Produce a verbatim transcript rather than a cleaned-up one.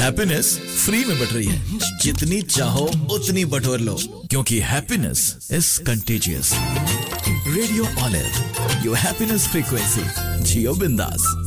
Happiness free में but रही है, जितनी चाहो उतनी बटोर लो, क्योंकि happiness is contagious. Radio olive, your happiness frequency. जियो बिंदास।